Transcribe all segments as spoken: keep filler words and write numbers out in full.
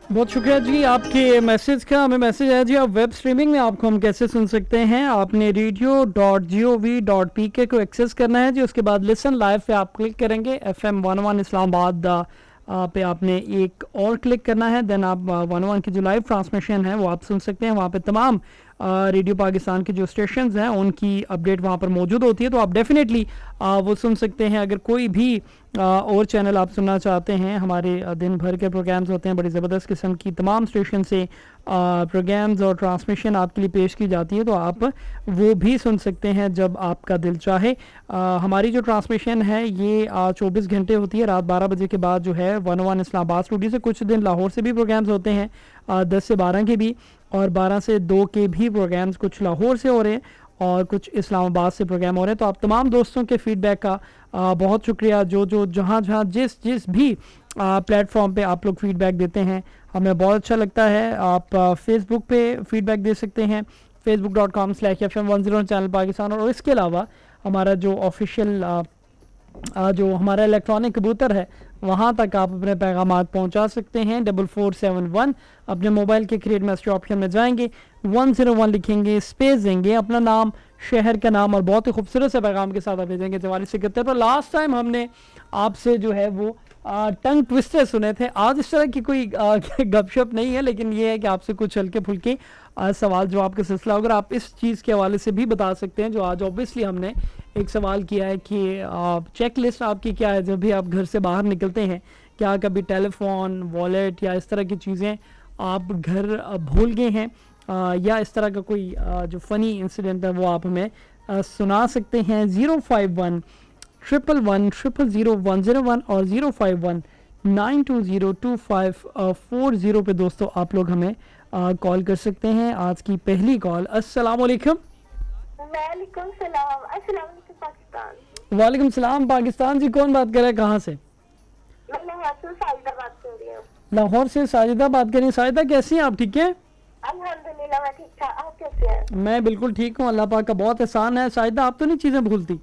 बहुत शुक्रिया जी आपके मैसेज का। हमें मैसेज आया जी, आप वेब स्ट्रीमिंग में आपको हम कैसे सुन सकते हैं। आपने radio dot G O V dot P के को एक्सेस करना है जी। उसके बाद लिसन लाइव पे आप क्लिक करेंगे। F M one one Islamabad आ, पे आपने एक और क्लिक करना है। देन आप वन वन की जो लाइव ट्रांसमिशन है वो आप सुन सकते हैं। वहाँ पे तमाम आ, रेडियो पाकिस्तान के जो स्टेशंस हैं उनकी अपडेट वहाँ पर मौजूद होती है, तो आप डेफिनेटली वो सुन सकते हैं। अगर कोई भी आ, और चैनल आप सुनना चाहते हैं, हमारे आ, दिन भर के प्रोग्राम्स होते हैं, बड़ी ज़बरदस्त किस्म की तमाम स्टेशन से प्रोग्राम्स और ट्रांसमिशन आपके लिए पेश की जाती है, तो आप वो भी सुन सकते हैं जब आपका दिल चाहे। आ, हमारी जो ट्रांसमिशन है ये चौबीस घंटे होती है। रात बारह बजे के बाद जो है वन वन इस्लामाबाद स्टूडियो से, कुछ दिन लाहौर से भी प्रोग्राम्स होते हैं, आ, दस से बारह के भी, और बारह से दो के भी प्रोग्राम्स कुछ लाहौर से हो रहे हैं और कुछ इस्लामाबाद से प्रोग्राम हो रहे हैं। तो आप तमाम दोस्तों के फीडबैक का आ, बहुत शुक्रिया। जो जो जहाँ जहाँ जिस जिस भी प्लेटफॉर्म पे आप लोग फीडबैक देते हैं हमें बहुत अच्छा लगता है। आप फेसबुक पे फीडबैक दे सकते हैं, Facebook dot com slash F M one zero channel Pakistan, और इसके अलावा हमारा जो ऑफिशियल जो हमारा इलेक्ट्रॉनिक कबूतर है वहाँ तक आप अपने पैगाम पहुँचा सकते हैं। डबल फोर सेवन वन अपने मोबाइल के क्रिएट मैसेज ऑप्शन में जाएंगे, वन ज़ीरो वन लिखेंगे, स्पेस देंगे, अपना नाम, शहर का नाम और बहुत ही खूबसूरत से पैगाम के साथ आप भेजेंगे चवालीस इकहत्तर पर। लास्ट टाइम हमने आपसे जो है वो टंग ट्विस्टर सुने थे। आज इस तरह की कोई गपशप नहीं है, लेकिन ये है कि आपसे कुछ हल्के फुल्के सवाल जवाब का सिलसिला। अगर आप इस चीज़ के हवाले से भी बता सकते हैं जो आज ऑब्वियसली हमने एक सवाल किया है कि चेक लिस्ट आपकी क्या है जब भी आप घर से बाहर निकलते हैं। क्या कभी टेलीफोन, वॉलेट या इस तरह की चीज़ें आप घर भूल गए हैं, आ, या इस तरह का कोई आ, जो फ़नी इंसिडेंट है वो आप हमें आ, सुना सकते हैं। Zero five one triple one triple zero one zero one और zero five one nine to zero two five four zero पे दोस्तों आप लोग हमें कॉल कर सकते हैं। आज की पहली कॉल। अस्सलाम वालेकुम। वालेकुम सलाम। अस्सलाम वालेकुम पाकिस्तान। वालेकुम सलाम पाकिस्तान जी, कौन बात कर रहा है, कहाँ से? मैं लाहौर से साजिदा बात कर रही हूँ। लाहौर से साजिदा बात कर रही हैं। साजिदा कैसी हैं आप, ठीक है? अल्हम्दुलिल्लाह मैं ठीक ठाक, आप कैसे हैं? मैं बिल्कुल ठीक हूँ, अल्लाह पाक का बहुत एहसान है। साजिदा आप तो नहीं चीज़ें भूलती?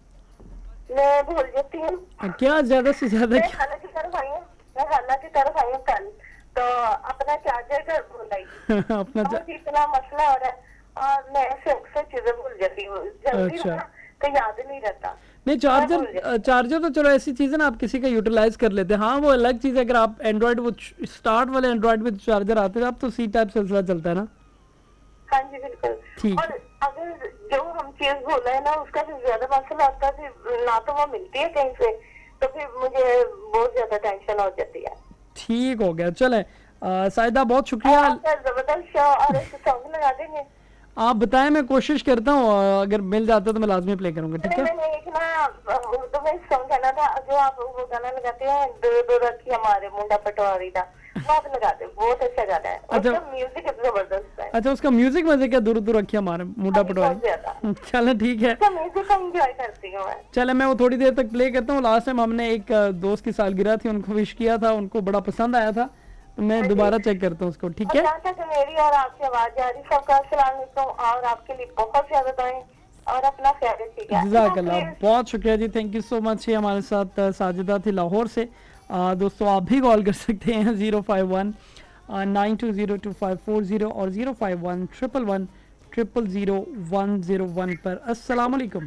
मैं भूल जाती हूँ। क्या ज्यादा से ज्यादा? मैं खाना की तरफ आई हूँ, मैं खाना की तरफ आई हूँ कल, तो अपना चार्जर घर भूल आई। अपना और इतना मसला हो रहा है और मैं ऐसे अक्सर चीजें भूल जाती हूँ जल्दी, अच्छा। तो याद नहीं रहता। नहीं, चार्जर चार्जर तो चलो ऐसी चीज़ है ना, आप किसी का यूटिलाइज कर लेते हैं। हाँ वो अलग चीज़ है, अगर आप एंड्रॉइड वो स्टार्ट वाले एंड्रॉइड में चार्जर आते हैं अब तो सी टाइप सिलसिला चलता है ना। हाँ जी बिल्कुल। ठीक। और अगर जो हम चीज भूल है ना उसका फिर ज्यादा मसला आता है, फिर ना तो वो मिलती है कहीं से, तो फिर मुझे बहुत ज्यादा टेंशन हो जाती है। ठीक हो गया, चले साइदा बहुत शुक्रिया। जबरदस्त शो और ऐसे सॉन्ग लगा देंगे। आप बताएं, मैं कोशिश करता हूँ, अगर मिल जाता है तो मैं लाजमी प्ले करूंगा। ठीक है। मैंने एक ना उर्दू में सॉन्ग गाना था, जो आप वो गाना लगाते हैं दो दो रखी हमारे मुंडा पटवारी था, वो आप लगाते हैं, बहुत अच्छा गाना है। अच्छा। उसका म्यूजिक जबरदस्त है। अच्छा, उसका म्यूजिक मजे क्या, दूर दूर रखी हमारे मुंडा पटवारी। चलो ठीक है, उसका म्यूजिक का एंजॉय करती हूँ मैं। चले मैं वो थोड़ी देर तक प्ले करता हूँ। लास्ट टाइम हमने एक दोस्त की सालगिरह थी, उनको विश किया था, उनको बड़ा पसंद आया था, तो मैं दोबारा चेक करता हूँ उसको। ठीक है। जहाँ तक मेरी और आपकी आवाज आ रही, सबका अस्सलाम वालेकुम और आपके लिए बहुत ज्यादा दुआएं और अपना ख्याल रखिएगा। जज़ाकल्लाह, बहुत शुक्रिया जी, थैंक यू सो मच। ये हमारे साथ साजिदा थी लाहौर से। आ, दोस्तों आप भी कॉल कर सकते हैं zero five one nine to zero two five four zero और zero five one triple one triple zero one zero one पर। अस्सलाम वालेकुम।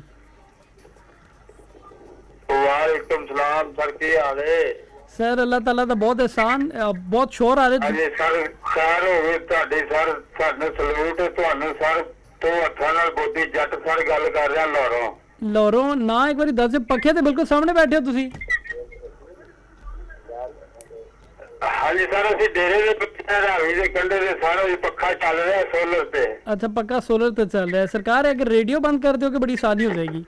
वालेकुम सलाम सर, की हाल है? सर अल्लाह ताला दा बहुत एहसान। बहुत शोर आ रहे अजे सर सर होवे ਤੁਹਾਡੇ सर ਸਾਨੂੰ ਸਲੂਟ ਤੁਹਾਨੂੰ सर तो हत्थां ਨਾਲ ਬੋਦੀ ਜੱਟ सर ਗੱਲ ਕਰ ਰਿਹਾ ਲਾਹੌਰੋਂ। ਲਾਹੌਰੋਂ ਨਾ ਇੱਕ ਵਾਰੀ ਦੱਸ, ਪੱਖੇ ਤੇ ਬਿਲਕੁਲ ਸਾਹਮਣੇ ਬੈਠੇ ਹੋ ਤੁਸੀਂ? ਹਾਂਜੀ ਸਰ, ਅਸੀਂ ਡੇਰੇ ਦੇ ਪਿੱਛੇ ਰਾਵੀ ਦੇ ਕੰਢੇ ਦੇ ਸਾਰਾ ਪੱਖਾ ਚੱਲ ਰਿਹਾ ਸੋਲਰ ਤੇ। अच्छा, पक्का सोलर पे चल रहा है। सरकार अगर रेडियो बंद कर दोगे बड़ी आसानी हो जाएगी।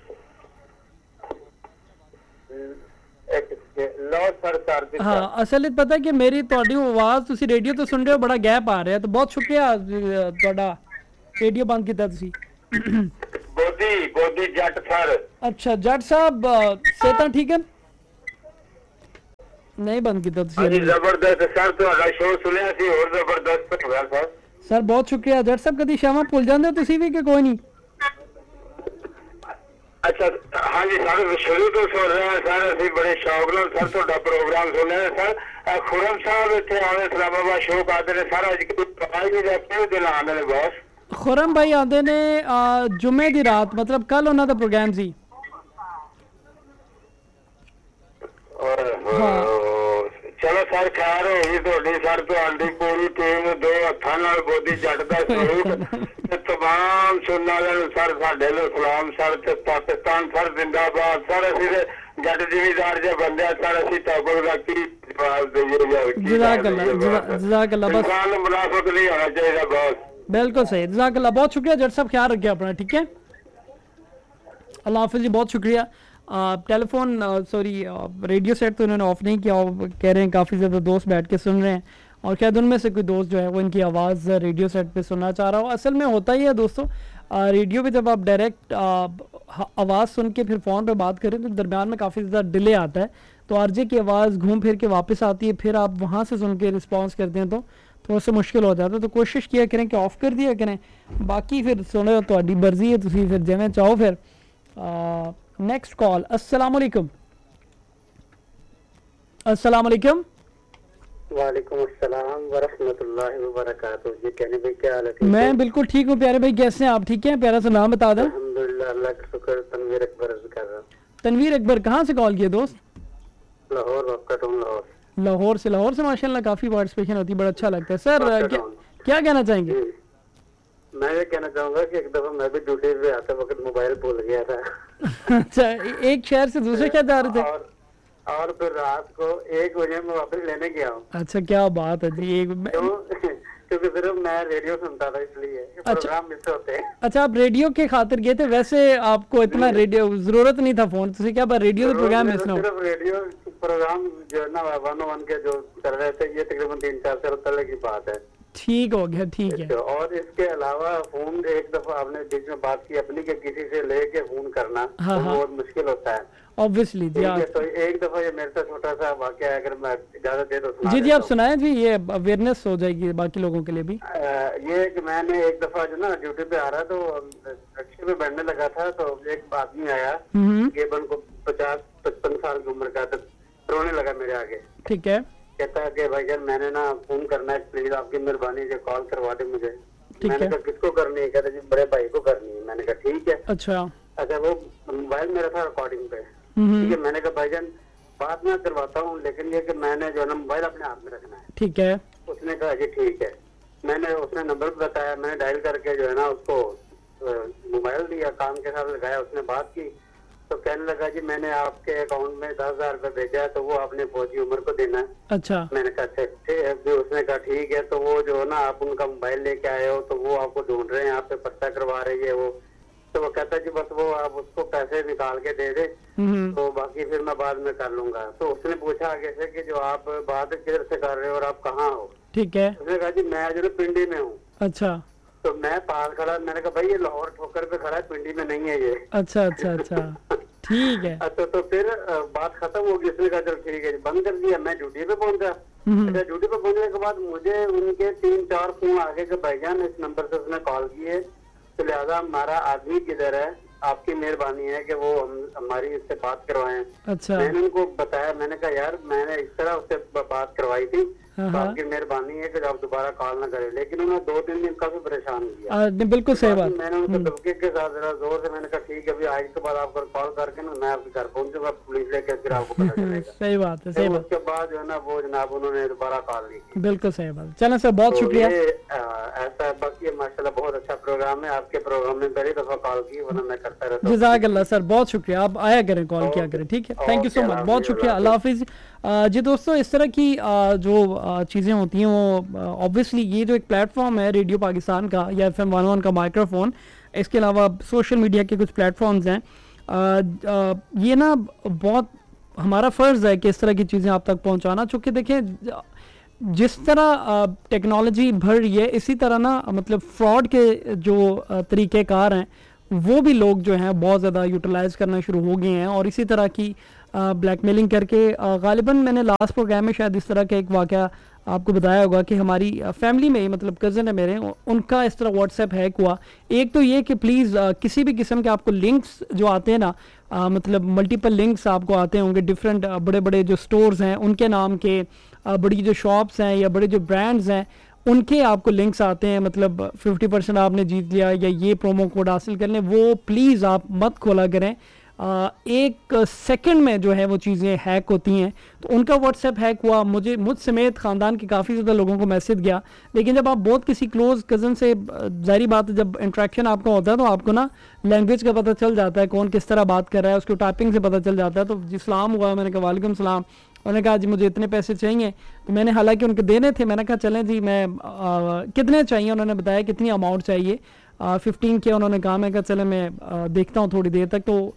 हाँ, असल पता है कि मेरी ਤੁਹਾਡੀ ਆਵਾਜ਼ ਤੁਸੀਂ ਰੇਡੀਓ ਤੋਂ ਸੁਣ ਰਹੇ ਹੋ, ਬੜਾ ਗੈਪ ਆ ਰਿਹਾ, ਤਾਂ ਬਹੁਤ ਸ਼ੁਕਰੀਆ ਤੁਹਾਡਾ ਰੇਡੀਓ ਬੰਦ ਕੀਤਾ ਤੁਸੀਂ। ਬੋਦੀ ਬੋਦੀ ਜੱਟ ਸਰ। अच्छा जट साहब सेहत ठीक है? नहीं बंद ਕੀਤਾ ਤੁਸੀਂ? ਹਾਂਜੀ ਜ਼ਬਰਦਸਤ ਸਰ, ਤੁਹਾਡਾ ਸ਼ੋਅ ਸੁਣਿਆ ਸੀ, ਹੋਰ ਜ਼ਬਰਦਸਤ ਹੋ ਗਿਆ ਸਰ। ਸਰ ਬਹੁਤ ਸ਼ੁਕਰੀਆ ਜਟ ਸਾਹਿਬ। ਕਦੀ ਸ਼ਾਮਾਂ ਭੁੱਲ ਜਾਂਦੇ ਹੋ ਤੁਸੀਂ ਵੀ ਕਿ ਕੋਈ ਨਹੀਂ? अच्छा हाँ जी सर, शुरू तो सुन रहे हैं सर, असं बड़े शौक नाल सर ਤੁਹਾਡਾ प्रोग्राम सुन रहे हैं सर। खुरम साहब इतने आने इस्लामाबाद शो करते हैं सारा आज भी रहते दिन आने ने बॉस खुरम भाई आते ने जुम्मे दी रात मतलब कल उन्होंने प्रोग्राम सी चलो सर खैर होगी थोड़ी सर ਤੁਹਾਡੀ पूरी टीम दो हत्थां नाल बोधी जट दा सलूट ते तमाम सुनने वाले सर साडे लो सलाम सर ते पाकिस्तान सर जिंदाबाद सर असि जट जिमीदार जे बंदे सर असि तौबा दा की जवाब देइए यार जज़ाकल्लाह जज़ाकल्लाह बस इंसान मुनाफिक नहीं होना चाहिए बस बिल्कुल सही जज़ाकल्लाह बहुत शुक्रिया जट साहब ख्याल रखिए अपना ठीक है अल्लाह हाफिज़ जी बहुत शुक्रिया टेलीफोन सॉरी रेडियो सेट तो इन्होंने ऑफ नहीं किया और कह रहे हैं काफ़ी ज़्यादा दोस्त बैठ के सुन रहे हैं और शायद उनमें से कोई दोस्त जो है वो इनकी आवाज़ रेडियो सेट पे सुनना चाह रहा हो असल में होता ही है दोस्तों आ, रेडियो पे जब आप डायरेक्ट आवाज़ सुन के फिर फ़ोन पे बात करें तो दरमियान में काफ़ी ज़्यादा डिले आता है तो आरजे की आवाज़ घूम फिर के वापस आती है फिर आप वहाँ से सुन के रिस्पॉन्स करते हैं तो थोड़ा सा मुश्किल हो जाता है तो कोशिश किया करें कि ऑफ़ कर दिया करें बाकी फिर सुनो तो मर्जी है तुम फिर जिवें चाहो फिर नेक्स्ट कॉल अस्सलाम वालेकुम अस्सलाम वालेकुम वालेकुम अस्सलाम व रहमतुल्लाहि व बरकातहू जी कहने भाई क्या हाल है मैं बिल्कुल ठीक हूँ प्यारे भाई कैसे हैं आप ठीक हैं प्यारा सा नाम बता दें अल्हम्दुलिल्लाह अल्लाह का शुक्र तनवीर अकबर अर्ज कर रहा हूं तनवीर अकबर कहाँ से कॉल किया दोस्त लाहौर वक्त हूं लाहौर लाहौर से लाहौर से माशाल्लाह काफ़ी पार्टिसिपेशन होती है बड़ा अच्छा लगता है सर क्या, क्या कहना चाहेंगे मैं ये कहना चाहूंगा कि एक दफा मैं भी ड्यूटी पे आते वक्त मोबाइल भूल गया था अच्छा एक शहर से दूसरे शहर जा रहे थे और, और फिर रात को एक बजे मैं वापस लेने गया हूँ अच्छा क्या बात है जी एक क्योंकि सिर्फ मैं रेडियो सुनता था इसलिए प्रोग्राम मिस होते हैं अच्छा आप रेडियो के खातिर गए थे वैसे आपको इतना रेडियो जरूरत नहीं था फोन तुझे क्या बात रेडियो का प्रोग्राम मिस ना हो सिर्फ रेडियो प्रोग्राम जो है ना वन वन के जो कर रहे थे ये तकरीबन तीन चार साल पहले की बात है ठीक हो गया ठीक है और इसके अलावा फोन एक दफा आपने बीच में बात की अपनी के किसी से लेके फोन करना हाँ, तो हाँ, बहुत मुश्किल होता है ऑब्वियसली जी आप तो एक दफा ये मेरे साथ छोटा सा वाकया है अगर मैं ज्यादा देर तो जी जी आप सुनाए जी ये अवेयरनेस हो जाएगी बाकी लोगों के लिए भी आ, ये कि मैंने एक दफा जो ना ड्यूटी पे आ रहा तो रिक्शे पे बैठने लगा था तो एक आदमी आया तकरीबन को पचास पचपन साल की उम्र का तो रोने लगा मेरे आगे ठीक है कहता है कि भाईजान मैंने ना फोन करना है प्लीज आपकी मेहरबानी से कॉल करवा दे मुझे मैंने कहा किसको करनी है कहता जी बड़े भाई को करनी है मैंने कहा ठीक है अच्छा अच्छा वो मोबाइल मेरा था रिकॉर्डिंग पे ठीक है मैंने कहा भाईजान बात मैं करवाता हूँ लेकिन ये कि मैंने जो है ना मोबाइल अपने हाथ में रखना है ठीक है उसने कहा जी ठीक है मैंने उसने नंबर बताया मैंने डायल करके जो है ना उसको मोबाइल दिया काम के साथ लगाया उसने बात की तो कहने लगा जी मैंने आपके अकाउंट में दस हजार रूपए भेजा है तो वो आपने फौजी उम्र को देना है अच्छा मैंने कहा अच्छा उसने कहा ठीक है तो वो जो है ना आप उनका मोबाइल लेके आए हो तो वो आपको ढूंढ रहे हैं आप पे पता करवा रही है वो तो वो कहता जी बस वो आप उसको पैसे निकाल के दे दे तो बाकी फिर मैं बाद में कर लूंगा तो उसने पूछा आगे से कि जो आप बात किधर से कर रहे हो और आप कहाँ हो ठीक है उसने कहा जी मैं जो पिंडी में हूँ अच्छा तो मैं पास खड़ा मैंने कहा भाई ये लाहौर ठोकर पे खड़ा है पिंडी में नहीं है ये अच्छा अच्छा अच्छा ठीक है अच्छा तो फिर बात खत्म होगी उसने कहा चलो ठीक है बंद कर दिया मैं ड्यूटी पे पहुंचा अच्छा ड्यूटी पे पहुंचने के बाद मुझे उनके तीन चार फोन आगे के भाईजान इस नंबर से उसने कॉल की है तो लिहाजा हमारा आदमी किधर है आपकी मेहरबानी है कि वो हम हमारी इससे बात करवाएं अच्छा मैंने उनको बताया मैंने कहा यार मैंने इस तरह उससे बात करवाई थी तो आपकी मेहरबानी है कि आप दोबारा कॉल ना करें लेकिन उन्होंने दो तीन दिन काफी परेशान किया बिल्कुल सही बात मैंने उनको दबके के साथ जरा जोर से मैंने कहा ठीक है अभी आज के बाद आपको कॉल करके ना मैं आपके घर पहुंचूंगा पुलिस लेके फिर आपको पता चलेगा सही बात है सही बात उसके बाद जो है ना वो जनाब उन्होंने दोबारा कॉल ली बिल्कुल सही बात चलो सर बहुत शुक्रिया ऐसा बाकी माशाल्लाह बहुत अच्छा प्रोग्राम है आपके प्रोग्राम में पहली दफा कॉल की वरना मैं करता रहता हूँ जज़ाकल्लाह सर बहुत शुक्रिया आप आया करें कॉल किया करें ठीक है थैंक यू सो मच बहुत शुक्रिया अल्लाह हाफिज़ जी दोस्तों इस तरह की जो चीज़ें होती हैं वो ऑब्वियसली ये जो एक प्लेटफॉर्म है रेडियो पाकिस्तान का या एफ एम वन वन का माइक्रोफोन इसके अलावा सोशल मीडिया के कुछ प्लेटफॉर्म्स हैं ये ना बहुत हमारा फ़र्ज़ है कि इस तरह की चीज़ें आप तक पहुंचाना चूँकि देखें जिस तरह टेक्नोलॉजी बढ़ रही है इसी तरह ना मतलब फ्रॉड के जो तरीक़ेकार हैं वो भी लोग जो हैं बहुत ज़्यादा यूटिलाइज़ करना शुरू हो गए हैं और इसी तरह की ब्लैकमेलिंग करके ग़ालिबन मैंने लास्ट प्रोग्राम में शायद इस तरह का एक वाक़या आपको बताया होगा कि हमारी फैमिली में मतलब कज़न है मेरे उनका इस तरह व्हाट्सएप हैक हुआ एक तो ये कि प्लीज़ किसी भी किस्म के आपको लिंक्स जो आते हैं ना आ, मतलब मल्टीपल लिंक्स आपको आते होंगे डिफरेंट बड़े बड़े जो स्टोर्स हैं उनके नाम के बड़ी जो शॉप्स हैं या बड़े जो ब्रांड्स हैं उनके आपको लिंक्स आते हैं, मतलब फिफ्टी परसेंट आपने जीत लिया या ये प्रोमो कोड हासिल कर लें, वो प्लीज़ आप मत खोला करें। आ, एक सेकंड में जो है वो चीज़ें हैक होती हैं। तो उनका व्हाट्सएप हैक हुआ, मुझे मुझ समेत ख़ानदान के काफ़ी ज़्यादा लोगों को मैसेज गया। लेकिन जब आप बहुत किसी क्लोज कज़न से, ज़ाहिर बात है जब इंट्रैक्शन आपका होता है तो आपको ना लैंग्वेज का पता चल जाता है, कौन किस तरह बात कर रहा है, उसको टाइपिंग से पता चल जाता है। तो जी सलाम हुआ, मैंने कहा वालेकुम सलाम। उन्होंने कहा जी मुझे इतने पैसे चाहिए, तो मैंने हालांकि उनके देने थे, मैंने कहा चलें जी मैं आ, कितने चाहिए, उन्होंने बताया कितनी अमाउंट चाहिए, फिफ्टीन के उन्होंने कहा। मैं कहा चले मैं आ, देखता हूँ थोड़ी देर तक। तो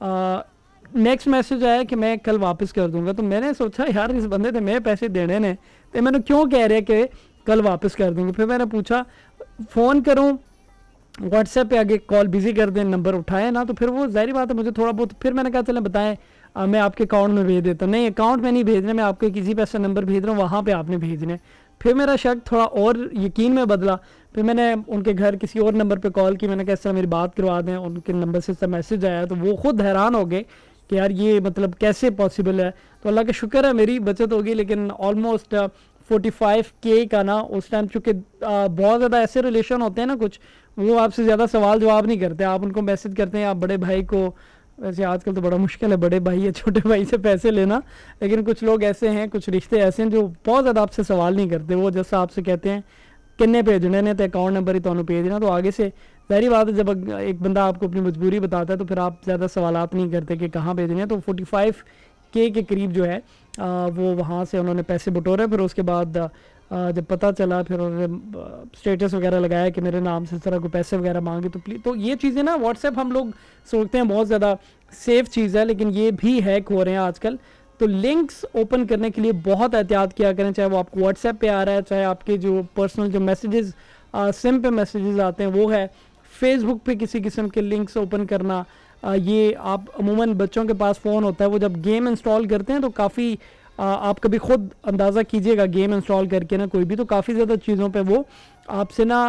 नेक्स्ट मैसेज आया कि मैं कल वापस कर दूंगा। तो मैंने सोचा यार इस बंदे ने मैं पैसे देने ने तो मैंने क्यों कह रहे कि कल वापस कर दूंगा। फिर मैंने पूछा फ़ोन करूं, व्हाट्सएप पे आगे कॉल बिजी कर दें, नंबर उठाए ना, तो फिर वो ज़ाहिर बात है मुझे थोड़ा बहुत, फिर मैंने कहा चलें बताएं आ, मैं आपके अकाउंट में भेज देता हूँ। नहीं अकाउंट में नहीं भेजना, मैं आपके किसी पैसा नंबर भेज रहा हूँ, वहाँ पर आपने भेजने। फिर मेरा शक थोड़ा और यकीन में बदला। फिर मैंने उनके घर किसी और नंबर पे कॉल की, मैंने कहा इस तरह मेरी बात करवा दें। उनके नंबर से इस मैसेज आया, तो वो खुद हैरान हो गए कि यार ये मतलब कैसे पॉसिबल है। तो अल्लाह का शुक्र है मेरी बचत होगी, लेकिन ऑलमोस्ट फोर्टी फाइव के का ना उस टाइम, चूँकि बहुत ज़्यादा ऐसे रिलेशन होते हैं ना कुछ, वो आपसे ज़्यादा सवाल जवाब नहीं करते, आप उनको मैसेज करते हैं, आप बड़े भाई को, वैसे आजकल तो बड़ा मुश्किल है बड़े भाई या छोटे भाई से पैसे लेना, लेकिन कुछ लोग ऐसे हैं, कुछ रिश्ते ऐसे हैं जो बहुत ज़्यादा आपसे सवाल नहीं करते। वो जैसा आपसे कहते हैं किन्ने भेजने ने तो अकाउंट नंबर ही तो भेजना, तो आगे से ज़ाहिर बात है जब एक बंदा आपको अपनी मजबूरी बताता है तो फिर आप ज़्यादा सवालात नहीं करते कि कहाँ भेजने हैं। तो फोर्टी फाइव के के करीब जो है आ, वो वहाँ से उन्होंने पैसे बटोरे। फिर उसके बाद आ, जब पता चला, फिर उन्होंने स्टेटस वगैरह लगाया कि मेरे नाम से इस तरह को पैसे वगैरह मांगे। तो प्लीज़, तो ये चीज़ें ना व्हाट्सएप हम लोग सोचते हैं बहुत ज़्यादा सेफ़ चीज़ है, लेकिन ये भी हैक हो रहे हैं आजकल। तो लिंक्स ओपन करने के लिए बहुत एहतियात किया करें, चाहे वो आपको व्हाट्सएप पे आ रहा है, चाहे आपके जो पर्सनल जो मैसेजेस सिम पे मैसेजेस आते हैं वो है, फेसबुक पे किसी किस्म के लिंक्स ओपन करना। आ, ये आप अमूमन बच्चों के पास फ़ोन होता है, वो जब गेम इंस्टॉल करते हैं तो काफ़ी, आप कभी खुद अंदाज़ा कीजिएगा गेम इंस्टॉल करके ना कोई भी, तो काफ़ी ज़्यादा चीज़ों पे वो आपसे ना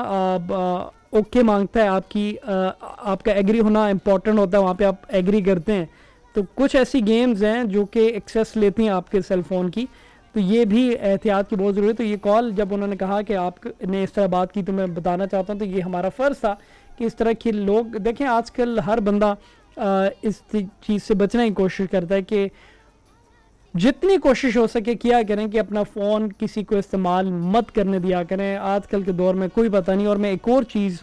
ओके मांगता है, आपकी आ, आपका एग्री होना इंपॉर्टेंट होता है, वहाँ पे आप एग्री करते हैं। तो कुछ ऐसी गेम्स हैं जो कि एक्सेस लेती हैं आपके सेल फ़ोन की, तो ये भी एहतियात की बहुत ज़रूरत है। तो ये कॉल जब उन्होंने कहा कि आपने इस तरह बात की, तो मैं बताना चाहता हूँ, तो ये हमारा फ़र्ज़ था कि इस तरह के लोग, देखें आजकल हर बंदा आ, इस चीज़ से बचने की कोशिश करता है कि जितनी कोशिश हो सके किया करें कि अपना फ़ोन किसी को इस्तेमाल मत करने दिया करें। आजकल के दौर में कोई पता नहीं। और मैं एक और चीज़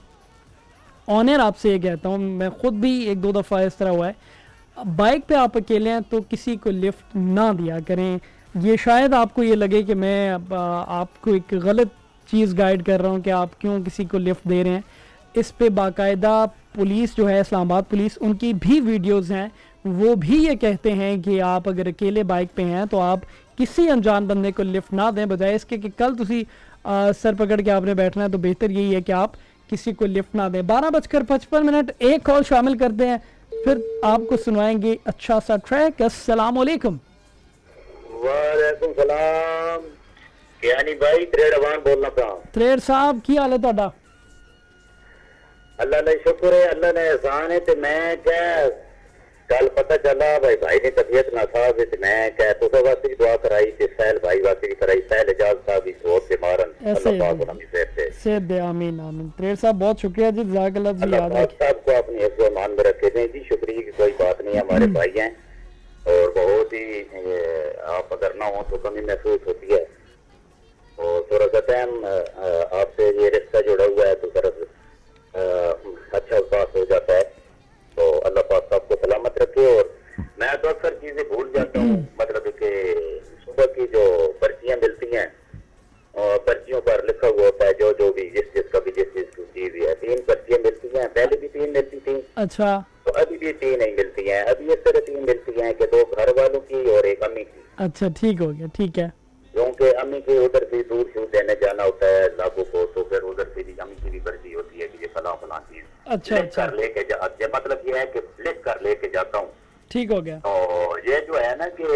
ऑनर आपसे ये कहता हूँ, मैं ख़ुद भी एक दो दफ़ा इस तरह हुआ है, बाइक पे आप अकेले हैं तो किसी को लिफ्ट ना दिया करें। ये शायद आपको ये लगे कि मैं आपको एक गलत चीज़ गाइड कर रहा हूँ कि आप क्यों किसी को लिफ्ट दे रहे हैं। इस पे बाकायदा पुलिस जो है, इस्लामाबाद पुलिस, उनकी भी वीडियोस हैं, वो भी ये कहते हैं कि आप अगर अकेले बाइक पे हैं तो आप किसी अनजान बंदे को लिफ्ट ना दें, बजाय इसके कि कल तुसी सर पकड़ के आपने बैठना है। तो बेहतर यही है कि आप किसी को लिफ्ट ना दें। बारह बजकर पचपन मिनट एक कॉल शामिल करते हैं, फिर आपको सुनवाएंगे अच्छा सा ट्रैक। अस्सलाम वालेकुम। वालेकुम सलाम। यानी भाई त्रेड़ अवान बोलना पाऊं। त्रेड़ साहब की हाल है तुहाडा? अल्लाह ने शुक्र है, अल्लाह ने एहसान है। ते मैं क्या कल पता चला भाई भाई ने तबीयत नासाज है, मैं क्या तो सब वास्ते दुआ कराई ते सहल भाई वास्ते भी कराई। सहल इजाज साहब भी बहुत बीमारन, अल्लाह पाक उन्हें सेहत दे। सेहत दे, आमीन आमीन। त्रेड़ साहब बहुत शुक्रिया जी, जज़ाकल्लाह जी। याद है साहब को अपनी हिफ्ज़ व मान में रखे दें जी। शुक्रिया की कोई बात नहीं, हमारे भाई हैं और बहुत ही आप अगर ना हो तो कमी महसूस होती है। और थोड़ा सा टाइम आपसे ये रिश्ता जुड़ा हुआ है तो तरफ अच्छा पास हो जाता है। तो अल्लाह पाक सबको सलामत रखे। और मैं तो अक्सर चीजें भूल जाता हूँ, मतलब कि सुबह की जो पर्चियां मिलती हैं और पर्चियों पर लिखा हुआ होता है जो जो भी जिस जिसका भी जिस चीज की चीज है। तीन पर्चियां मिलती हैं, पहले भी तीन मिलती थी। अच्छा। तो अभी भी तीन नहीं मिलती हैं। अभी इस तरह तीन मिलती हैं कि दो घर वालों की और एक अम्मी की। अच्छा ठीक हो गया, ठीक है। क्योंकि अम्मी के उधर से दूर से देने जाना होता है लागू को, तो फिर उधर से भी अम्मी की भी पर्ची होती है कि ये फला फला चीज अच्छा अच्छा कर लेके जा, मतलब ये है कि लिख कर लेके जाता हूँ। ठीक हो गया। तो ये जो है ना कि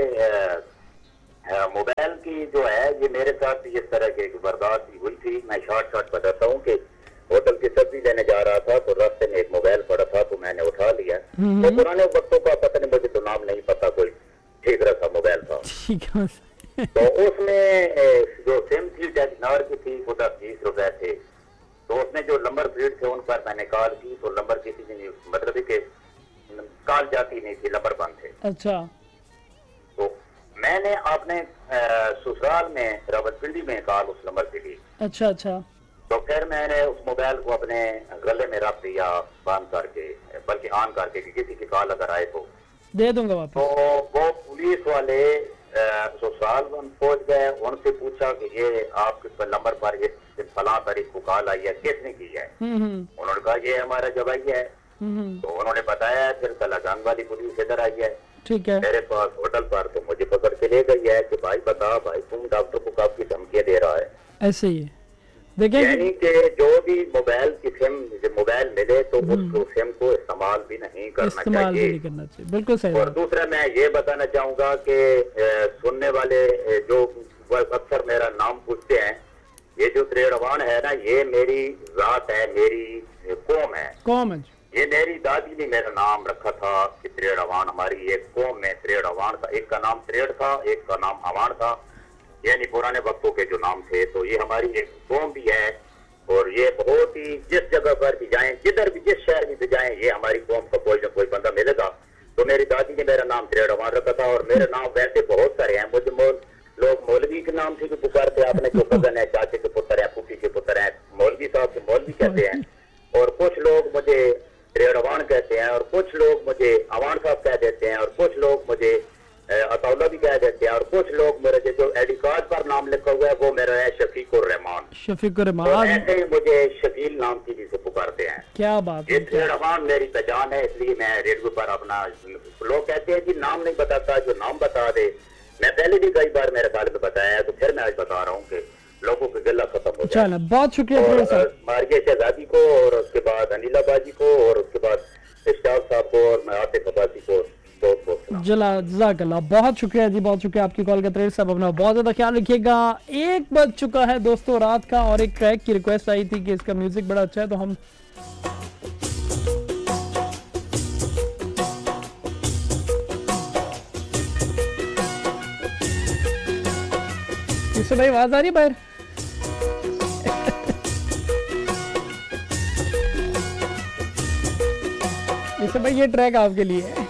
मोबाइल की जो है, ये मेरे साथ इस तरह की बर्दाश्त हुई थी। मैं शॉर्ट शॉर्ट बताता हूँ कि होटल की सब्जी लेने जा रहा था तो रास्ते में एक मोबाइल पड़ा था तो मैंने उठा लिया। तो पुराने वक्तों का पता नहीं, मुझे तो नाम नहीं पता, कोई ठीक रहा मोबाइल था। ठीक है। तो उसमें थी, उधर बीस रुपए थे। तो उसने जो नंबर प्लेट थे उन पर मैंने कॉल की तो नंबर किसी ने मतलब कि कॉल जाती नहीं थी, नंबर बंद थे। अच्छा। तो मैंने अपने ससुराल में रावलपिंडी में कॉल उस नंबर से की। अच्छा अच्छा। तो फिर मैंने उस मोबाइल को अपने गले में रख दिया बंद करके, बल्कि ऑन करके कि किसी की कॉल अगर आए तो दे दूंगा वापस। तो वो पुलिस वाले ससुराल पहुंच गए, उनसे पूछा कि ये आपके नंबर पर ये फलां तारीख को कॉल आई है, किसने की है? उन्होंने कहा ये हमारा जवाई है। तो उन्होंने बताया, फिर कलागंज वाली पुलिस इधर आई है, ठीक है, मेरे पास होटल पर, तो मुझे पकड़ के ले गई है कि भाई बता भाई तुम डॉक्टर को कब की धमकियां दे रहा है। ऐसे ही देखिए, यानी कि जो भी मोबाइल की सिम मोबाइल मिले तो उसको सिम को इस्तेमाल भी नहीं करना इस्तेमाल भी चाहिए। नहीं करना चाहिए, बिल्कुल सही। और दूसरा मैं ये बताना चाहूंगा कि सुनने वाले ए, जो अक्सर मेरा नाम पूछते हैं, ये जो त्रेड़वान है ना, ये मेरी जात है, मेरी कौम है। कौम है, ये मेरी दादी ने मेरा नाम रखा था कि त्रेड़वान, हमारी एक कौम में त्रेड़वान था, एक का नाम त्रेड़ था, एक का नाम अवान था, यानी पुराने वक्तों के जो नाम थे। तो ये हमारी एक कौम भी है और ये बहुत ही जिस जगह पर भी जाएं, जिधर भी जिस शहर में भी जाएं, ये हमारी कौम का कोई ना कोई बंदा मिलेगा। तो मेरी दादी ने मेरा नाम त्रेड़वान रखा था और मेरे नाम वैसे बहुत सारे हैं। मुझे मोल, लोग मौलवी के नाम से भी पुकारते हैं, अपने जो कजन है, चाचे के पुत्र है, फूफी के पुत्र है, मौलवी साहब के मौलवी कहते हैं। और कुछ लोग मुझे त्रेड़वान कहते हैं और कुछ लोग मुझे अवान साहब कह देते हैं और कुछ लोग मुझे अतौला भी कह देते हैं और कुछ लोग मेरे जो आई डी कार्ड पर नाम लिखा हुआ है वो मेरा है शफीकुर रहमान। शफीकुर और रहमान, ऐसे ही मुझे शकील नाम की जिसे पुकारते हैं। क्या बात ये है। त्रेड़वान मेरी पहचान है, इसलिए मैं रेडियो पर अपना, लोग कहते हैं कि नाम नहीं बताता, जो नाम बता दे। मैं पहले भी कई बार मेरे ख्याल में बताया है, तो फिर मैं आज बता रहा हूँ कि लोगों की गिला खत्म हो जाए। चलो, बहुत शुक्रिया और ड्रोन साहब। मारिया शहजादी को और उसके बाद अनिला बाजी को और उसके बाद इश्ताक साहब को और मैं आतिफ अब्बासी को बहुत बहुत सलाम। जला जज़ाकल्लाह, बहुत शुक्रिया जी, बहुत शुक्रिया आपकी कॉल का। त्रेड़ साहब अपना बहुत ज़्यादा ख्याल रखिएगा। एक बज चुका है दोस्तों रात का और एक ट्रैक की रिक्वेस्ट आई थी कि इसका म्यूजिक बड़ा अच्छा है, तो हम इससे भाई आवाज आ रही है बाहर? इससे भाई ये ट्रैक आपके लिए है।